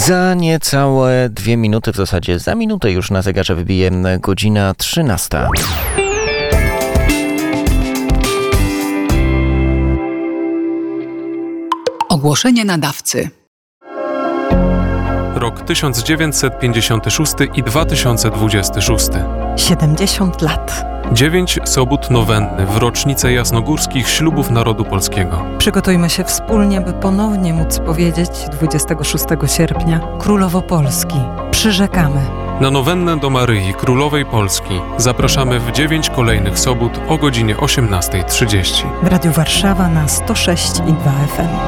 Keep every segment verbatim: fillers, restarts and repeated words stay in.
Za niecałe dwie minuty, w zasadzie za minutę już na zegarze wybije godzina trzynasta. Ogłoszenie nadawcy. Rok tysiąc dziewięćset pięćdziesiąty szósty i dwa tysiące dwudziesty szósty. siedemdziesiąt lat. Dziewięć sobót nowenny w rocznicę jasnogórskich ślubów narodu polskiego. Przygotujmy się wspólnie, by ponownie móc powiedzieć dwudziestego szóstego sierpnia Królowo Polski. Przyrzekamy. Na nowennę do Maryi Królowej Polski zapraszamy w dziewięć kolejnych sobót o godzinie osiemnasta trzydzieści. W Radiu Warszawa na sto sześć i dwa F M.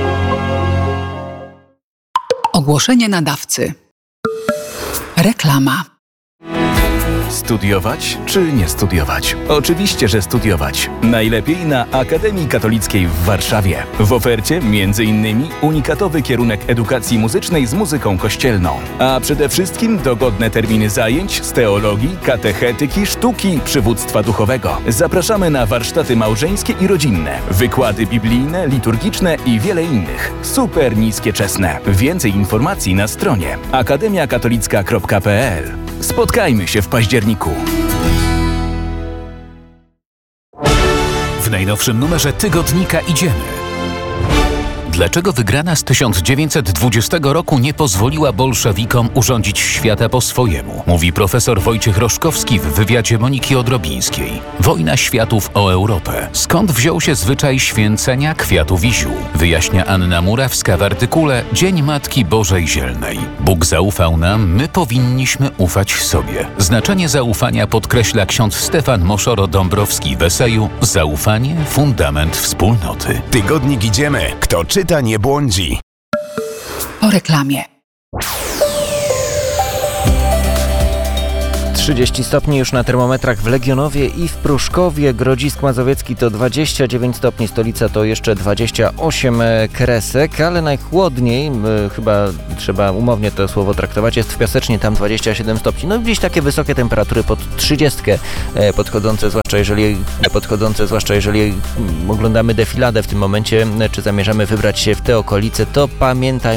Ogłoszenie nadawcy. Reklama. Studiować czy nie studiować? Oczywiście, że studiować. Najlepiej na Akademii Katolickiej w Warszawie. W ofercie między innymi unikatowy kierunek edukacji muzycznej z muzyką kościelną. A przede wszystkim dogodne terminy zajęć z teologii, katechetyki, sztuki, przywództwa duchowego. Zapraszamy na warsztaty małżeńskie i rodzinne, wykłady biblijne, liturgiczne i wiele innych. Super niskie czesne. Więcej informacji na stronie akademia katolicka kropka p l. Spotkajmy się w październiku. W najnowszym numerze tygodnika Idziemy. Dlaczego wygrana z tysiąc dziewięćset dwudziestego roku nie pozwoliła bolszewikom urządzić świata po swojemu? Mówi profesor Wojciech Roszkowski w wywiadzie Moniki Odrobińskiej. Wojna światów o Europę. Skąd wziął się zwyczaj święcenia kwiatów i ziół? Wyjaśnia Anna Murawska w artykule Dzień Matki Bożej Zielnej. Bóg zaufał nam, my powinniśmy ufać sobie. Znaczenie zaufania podkreśla ksiądz Stefan Moszoro-Dąbrowski w eseju Zaufanie – fundament wspólnoty. Tygodnik Idziemy. Kto czyta, nie błądzi. Po reklamie. trzydzieści stopni już na termometrach w Legionowie i w Pruszkowie. Grodzisk Mazowiecki to dwadzieścia dziewięć stopni, stolica to jeszcze dwadzieścia osiem Kresek, ale najchłodniej, chyba trzeba umownie to słowo traktować, jest w Piasecznie, tam dwadzieścia siedem stopni. No gdzieś takie wysokie temperatury pod trzydziestkę podchodzące, zwłaszcza jeżeli, podchodzące, zwłaszcza jeżeli oglądamy defiladę w tym momencie, czy zamierzamy wybrać się w te okolice, to pamiętaj,